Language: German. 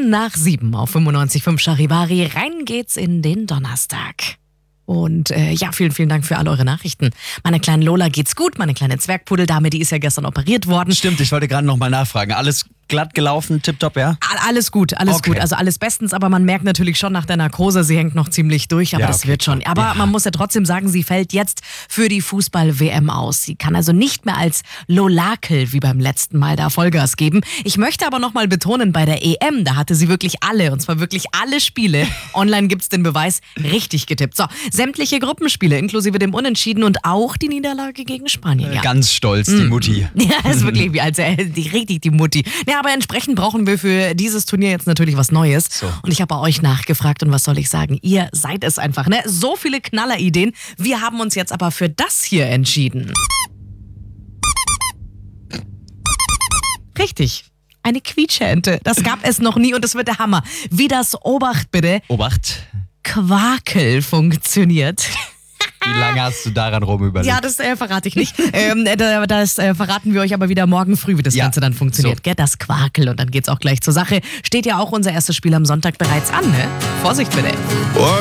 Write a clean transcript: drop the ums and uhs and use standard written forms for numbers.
7 auf 95.5 Charivari. Rein geht's in den Donnerstag. Und vielen, vielen Dank für all eure Nachrichten. Meiner kleinen Lola geht's gut, meine kleine Zwergpuddeldame, die ist ja gestern operiert worden. Stimmt, ich wollte gerade nochmal nachfragen. Alles glatt gelaufen, tipptopp, ja? Alles gut, gut. Also alles bestens, aber man merkt natürlich schon nach der Narkose, sie hängt noch ziemlich durch, aber das wird schon. Aber man muss ja trotzdem sagen, sie fällt jetzt für die Fußball-WM aus. Sie kann also nicht mehr als Lolakel wie beim letzten Mal da Vollgas geben. Ich möchte aber nochmal betonen, bei der EM, da hatte sie wirklich alle, und zwar wirklich alle Spiele. Online gibt's den Beweis, richtig getippt. So, sämtliche Gruppenspiele, inklusive dem Unentschieden und auch die Niederlage gegen Spanien. Ja. Ganz stolz, die Mutti. Ja, ist wirklich richtig die Mutti. Ja, aber entsprechend brauchen wir für dieses Turnier jetzt natürlich was Neues. So. Und ich habe bei euch nachgefragt und was soll ich sagen? Ihr seid es einfach, ne? So viele Knallerideen. Wir haben uns jetzt aber für das hier entschieden. Richtig. Eine Quietscheente. Das gab es noch nie und das wird der Hammer. Wie das, Obacht bitte, Obacht. Quakel funktioniert. Wie lange hast du daran rumüberlegt? Ja, das verrate ich nicht. Das verraten wir euch aber wieder morgen früh, wie das Ganze dann funktioniert. So. Gell? Das Quakel und dann geht's auch gleich zur Sache. Steht ja auch unser erstes Spiel am Sonntag bereits an, ne? Vorsicht bitte.